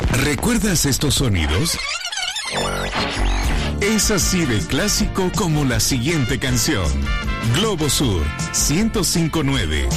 ¿Recuerdas estos sonidos? Es así de clásico como la siguiente canción. Globo Sur 105.9.